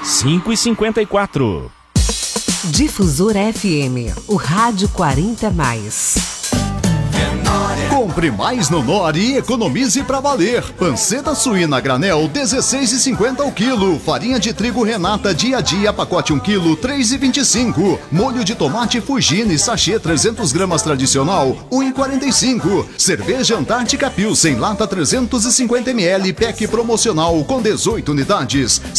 5h54. Difusor FM, o rádio 40+. Compre mais no Nori e economize pra valer. Panceta suína granel 16,50 o quilo. Farinha de trigo Renata dia a dia pacote 1 quilo 3,25. Molho de tomate Fugine sachê 300 gramas tradicional 1,45. Cerveja Antártica Pilsen lata 350 ml pack promocional com 18 unidades R$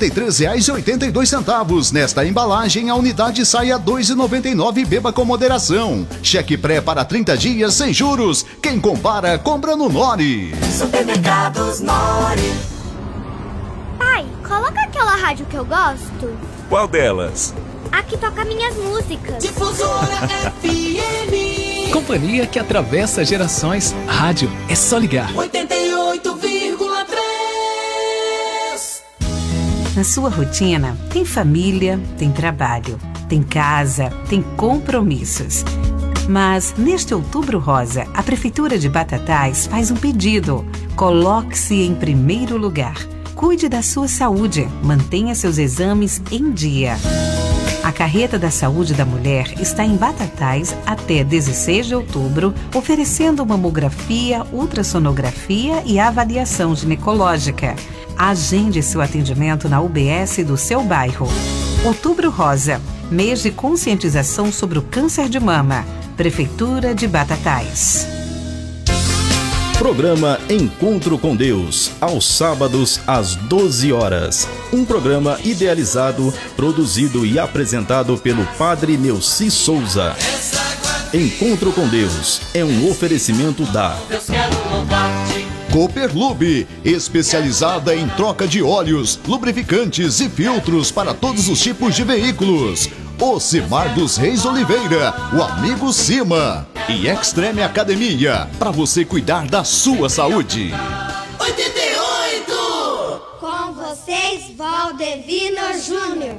53,82. Nesta embalagem a unidade sai a R$ 2,99 e beba com moderação. Cheque pré para 30 dias sem juros. Quem compara, compra no Nori. Supermercados Nori. Pai, coloca aquela rádio que eu gosto. Qual delas? A que toca minhas músicas. Difusora FM. Companhia que atravessa gerações. Rádio é só ligar. 88,3. Na sua rotina, tem família, tem trabalho, tem casa, tem compromissos. Mas, neste Outubro Rosa, a Prefeitura de Batatais faz um pedido. Coloque-se em primeiro lugar. Cuide da sua saúde. Mantenha seus exames em dia. A Carreta da Saúde da Mulher está em Batatais até 16 de outubro, oferecendo mamografia, ultrassonografia e avaliação ginecológica. Agende seu atendimento na UBS do seu bairro. Outubro Rosa, mês de conscientização sobre o câncer de mama. Prefeitura de Batatais. Programa Encontro com Deus, aos sábados às 12 horas. Um programa idealizado, produzido e apresentado pelo Padre Neuci Souza. Encontro com Deus é um oferecimento da Cooperlube, especializada em troca de óleos, lubrificantes e filtros para todos os tipos de veículos. Ocimar dos Reis Oliveira, o amigo Cima. E Extreme Academia, para você cuidar da sua saúde. 88! Com vocês, Valdevino Júnior.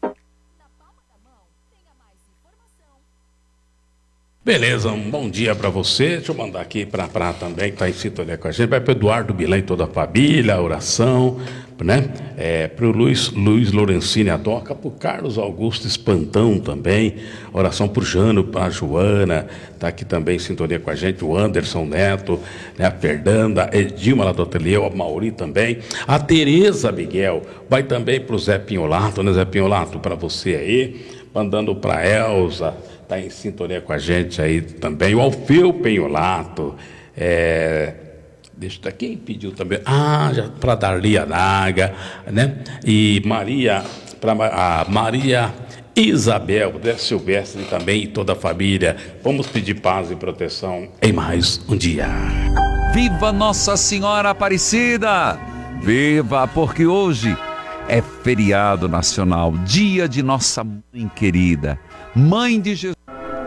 Beleza, um bom dia para você. Deixa eu mandar aqui para também, que está em sintonia com a gente. Vai para o Eduardo Bilã e toda a família, a oração, né? Para o Luiz Lorenzini, a toca, para o Carlos Augusto Espantão também. Oração para o Jano, para a Joana, está aqui também em sintonia com a gente. O Anderson Neto, né? A Fernanda, Edilma lá do Ateliê, a Mauri também. A Tereza Miguel, vai também para o Zé Pinholato, né, Zé Pinholato, para você aí. Mandando para a Elza. Está em sintonia com a gente aí também. O Alfeu Penholato. Deixa eu quem pediu também. Já para Darli Anaga, né? E Maria, para a Maria Isabel, Zé Silvestre também e toda a família. Vamos pedir paz e proteção em mais um dia. Viva Nossa Senhora Aparecida! Viva, porque hoje é feriado nacional, dia de nossa mãe querida, Mãe de Jesus.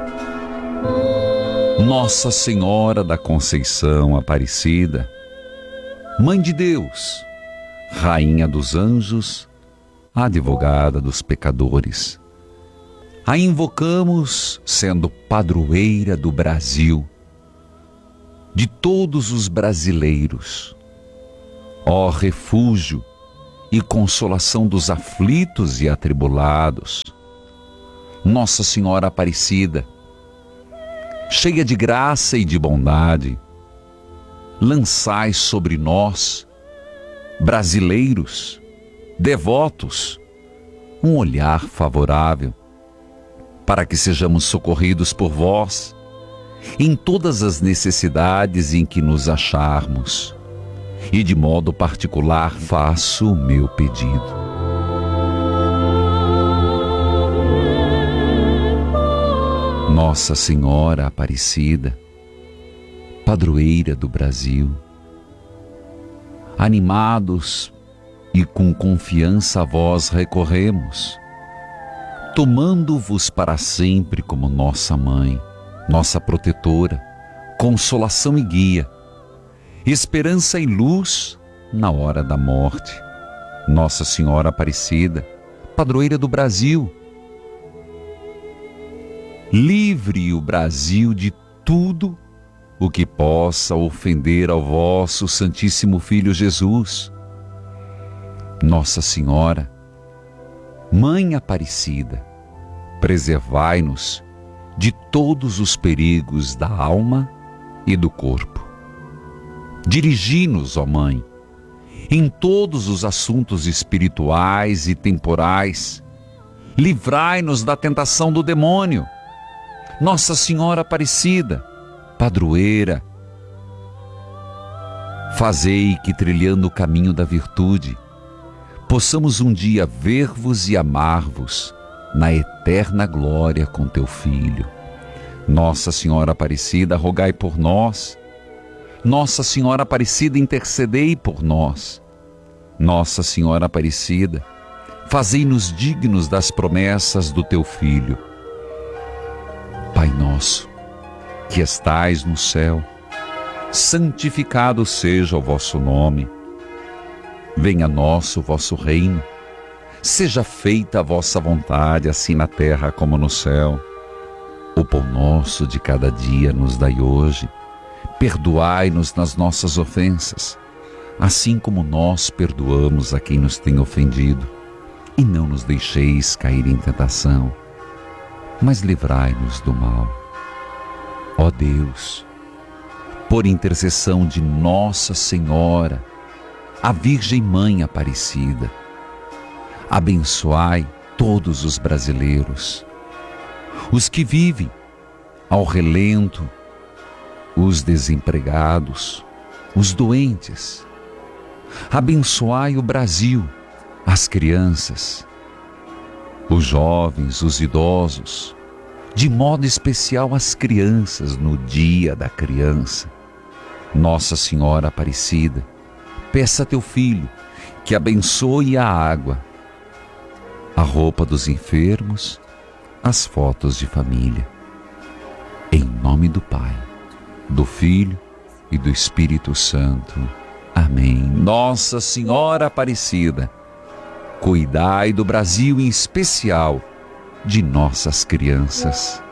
Nossa Senhora da Conceição Aparecida, Mãe de Deus, Rainha dos Anjos, Advogada dos pecadores. A invocamos sendo padroeira do Brasil, de todos os brasileiros. Ó refúgio e consolação dos aflitos e atribulados. Nossa Senhora Aparecida, cheia de graça e de bondade, lançai sobre nós, brasileiros, devotos, um olhar favorável, para que sejamos socorridos por vós, em todas as necessidades em que nos acharmos, e de modo particular faço o meu pedido. Nossa Senhora Aparecida, padroeira do Brasil, animados e com confiança a vós recorremos, tomando-vos para sempre como nossa mãe, nossa protetora, consolação e guia, esperança e luz na hora da morte. Nossa Senhora Aparecida, padroeira do Brasil, livre o Brasil de tudo o que possa ofender ao vosso Santíssimo Filho Jesus. Nossa Senhora, Mãe Aparecida, preservai-nos de todos os perigos da alma e do corpo. Dirigi-nos, ó Mãe, em todos os assuntos espirituais e temporais. Livrai-nos da tentação do demônio. Nossa Senhora Aparecida, padroeira, fazei que, trilhando o caminho da virtude, possamos um dia ver-vos e amar-vos na eterna glória com teu Filho. Nossa Senhora Aparecida, rogai por nós. Nossa Senhora Aparecida, intercedei por nós. Nossa Senhora Aparecida, fazei-nos dignos das promessas do teu Filho. Pai nosso, que estais no céu, santificado seja o vosso nome. Venha a nós o vosso reino. Seja feita a vossa vontade, assim na terra como no céu. O pão nosso de cada dia nos dai hoje. Perdoai-nos nas nossas ofensas, assim como nós perdoamos a quem nos tem ofendido. E não nos deixeis cair em tentação, mas livrai-nos do mal. Ó Deus, por intercessão de Nossa Senhora, a Virgem Mãe Aparecida, abençoai todos os brasileiros, os que vivem ao relento, os desempregados, os doentes. Abençoai o Brasil, as crianças, os jovens, os idosos, de modo especial as crianças no Dia da Criança. Nossa Senhora Aparecida, peça a teu Filho que abençoe a água, a roupa dos enfermos, as fotos de família. Em nome do Pai, do Filho e do Espírito Santo. Amém. Nossa Senhora Aparecida, cuidai do Brasil, em especial de nossas crianças.